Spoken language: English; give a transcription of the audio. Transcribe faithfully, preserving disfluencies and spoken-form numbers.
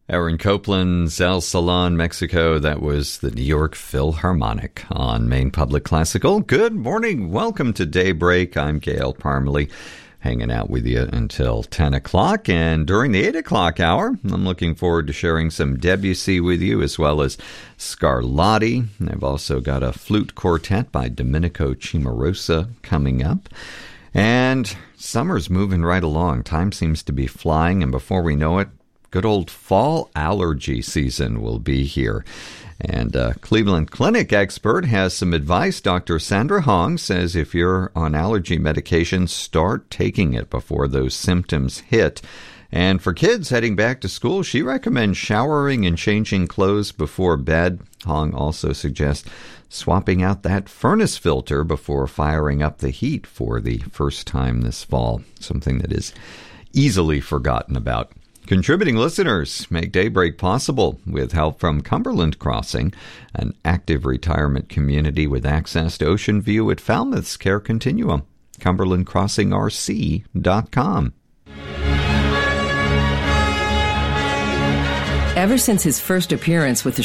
Aaron Copland's El Salon, Mexico. That was the New York Philharmonic on Maine Public Classical. Good morning. Welcome to Daybreak. I'm Gail Parmalee, hanging out with you until ten o'clock. And during the eight o'clock hour, I'm looking forward to sharing some Debussy with you, as well as Scarlatti. I've also got a flute quartet by Domenico Cimarosa coming up. And summer's moving right along. Time seems to be flying, and before we know it, good old fall allergy season will be here. And uh, Cleveland Clinic expert has some advice. Doctor Sandra Hong says if you're on allergy medication, start taking it before those symptoms hit. And for kids heading back to school, she recommends showering and changing clothes before bed. Hong also suggests swapping out that furnace filter before firing up the heat for the first time this fall, something that is easily forgotten about. Contributing listeners make Daybreak possible with help from Cumberland Crossing, an active retirement community with access to ocean view at Falmouth's Care Continuum. Cumberland Crossing R C dot com. Ever since his first appearance with the